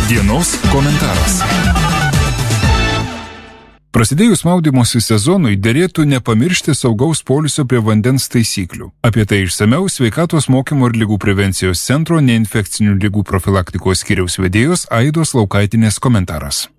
Dienos komentaras. Prasidėjus maudymosi sezonui derėtų nepamiršti saugaus poilsio prie vandens taisyklių. Apie tai išsamiau Sveikatos mokymo ir lygų prevencijos centro neinfekcinių lygų profilaktikos skyriaus vedėjos Aidos Laukaitinės komentaras.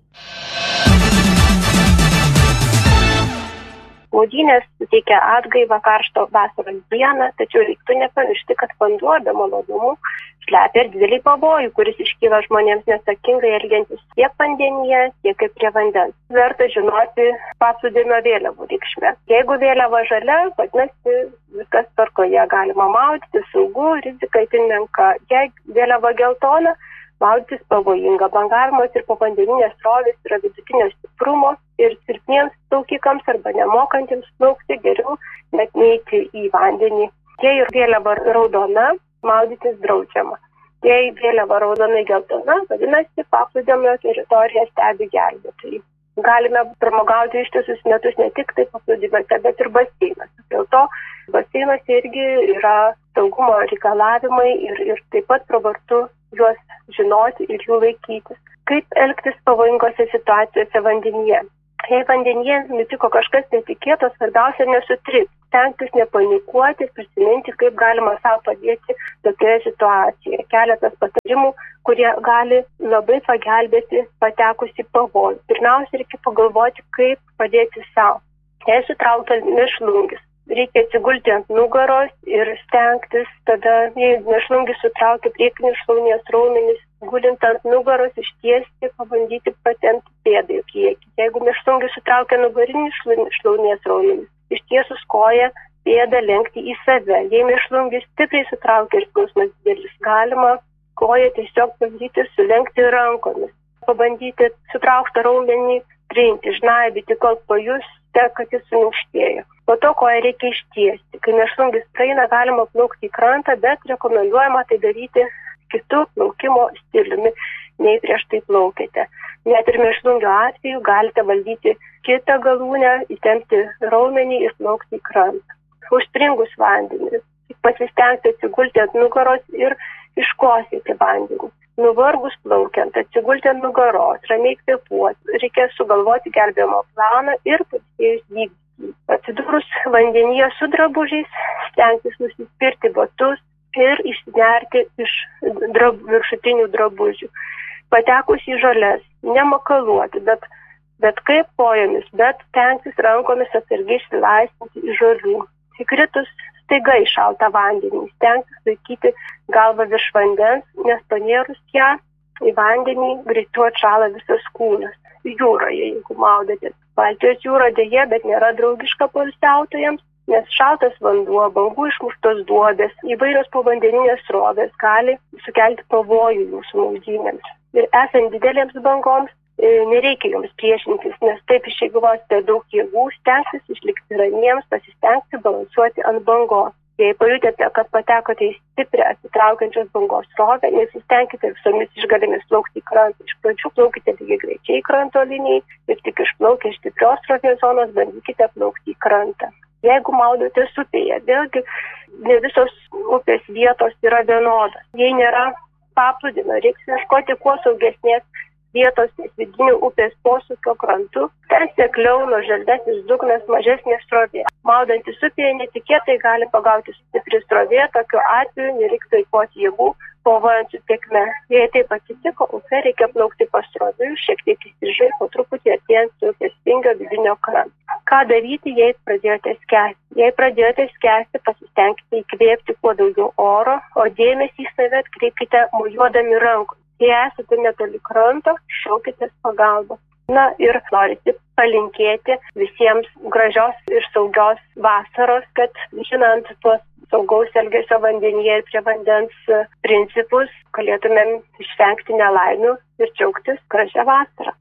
Maudynės suteikia atgaivą karšto vasaros dieną, tačiau reiktų nepamiršti, kad vanduo be malonumų slepia ir didelį pavojų, kuris iškyla žmonėms neatsakingai elgiantis tiek vandenyje, tiek ir prie vandens. Verta žinoti paplūdimio vėliavų reikšmę. Jeigu vėliava žalia, vadinasi viskas tvarkoje, galima maudyti, saugu, rizika itin menka. Jei vėliava geltona, maudytis pavojinga. Bangavimas ir povandeninės srovės yra vidutinio stiprumo ir silpniems plaukikams arba nemokantiems plaukti geriau net neiti į vandenį. Jei vėliava raudona, maudytis draudžiama. Jei vėliava raudonai geltona, vadinasi paplūdimio teritoriją stebi gelbėtojai. Galime pramogauti ištisus metus ne tik tai paplūdimiuose, bet ir baseinuose. Dėl to baseinuose irgi yra saugumo reikalavimai ir taip pat pravartu juos žinoti ir jų laikytis. Kaip elgtis pavojingose situacijose vandenyje? Jei vandenyje nutiko kažkas netikėto, svarbiausia nesutrikti, stengtis nepanikuoti ir prisiminti, kaip galima savo padėti tokioje situacijoje. Keletas patarimų, kurie gali labai pagelbėti patekus į pavojų. Pirmiausia, reikia pagalvoti, kaip padėti savo. Jei sutraukia mėšlungis, reikia atsigulti ant nugaros ir stengtis tada, jei mėšlungis sutraukia priekinius šlaunies raumenis, gulint ant nugaros ištiesti, pabandyti patempti pėdą į priekį. Jeigu mėšlungis sutraukia nugarinį šlaunies raumenis, ištiesus koją pėdą lenkti į save. Jei mėšlungis stipriai sutraukia ir skausmas didelis, galima koją tiesiog bandyti sulenkti rankomis. Pabandyti sutrauktą raumenį trinti, žnaibyti, kol pajusite, kad jis suminkštėjo. Po to koją reikia ištiesti. Kai mėšlungis praeina, galima plaukti į krantą, bet rekomenduojama tai daryti kitų plaukimo stiliumi, nei prieš tai plaukėte. Net ir mėšlungio atveju galite valdyti kitą galūnę, įtempti raumenį ir plaukti į krantą. Užspringus vandenį, pasistengti atsigulti ant nugaros ir iškosėti vandenį. Nuvargus plaukiant, atsigulti ant nugaros, ramiai kvėpuoti, reikia sugalvoti gelbėjimo planą ir pailsėjus vykdyti. Atsidūrus vandenyje su drabužiais, stengtis nusispirti batus ir išsinerti iš viršutinių drabužių. Patekus į žoles, nemakaluoti, bet kaip kojomis, bet stengtis rankomis atsargiai išsilaisvinti iš žolių. Įkritus staiga į šaltą vandenį, stengtis laikyti galvą virš vandens, nes panėrus ją į vandenį greičiau atšąla visas kūnas. Jūroje, jeigu maudėtės. Baltijos jūra deja, bet nėra draugiška poilsiautojams, nes šaltas vanduo, bangų išmuštos duobės, įvairios povandeninės srovės gali sukelti pavojų jūsų maudynėms. Ir esant didelėms bangoms, nereikia jums priešintis, nes taip išeigvosite daug jėgų, stengsis išlikti ramiems, pasistengti balansuoti ant bangos. Jei pajutėte, kad patekote į stiprią atsitraukiančios bangos srovę, nesistengkite visomis išgalėmis plaukti į krantą. Iš pradžių plaukite lygiai greičiai kranto linijai ir tik išplaukę iš stiprios srovės zonos bandykite plaukti į krantą. Jeigu maudotės upėje, vėlgi ne visos upės vietos yra vienodos. Jei nėra paplūdimio, reiks ieškoti kuo saugesnės vietos ties vidinių upės posūkio krantu, ten sekliau nuoželdesnis dugnas, mažesnė srovė. Maudantis upėje netikėtai gali pagauti stipri srovė, tokiu atveju nereiks eikvoti jėgų, kovojant su tėkme. Jei taip atsitiko, upė reikia plaukti pasroviui, šiek tiek įsižai, po truputį artėjant su upės vingio vidinio kranto. Ką daryti, jei pradėjote skęsti? Jei pradėjote skęsti, pasistengkite įkvėpti kuo daugiau oro, o dėmesį į save atkreipkite mojuodami rankomis. Jei esate netoli kranto, šaukitės pagalbos. Na ir norisi palinkėti visiems gražios ir saugios vasaros, kad žinant tuos saugaus elgesio vandenyje ir prie vandens principus, galėtumėm išvengti nelaimių ir džiaugtis gražią vasarą.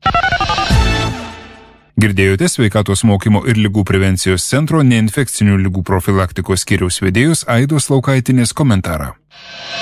Girdėjote Sveikatos mokymo ir lygų prevencijos centro neinfekcinių lygų profilaktikos skyriaus vedėjos Aidos Laukaitinės komentarą.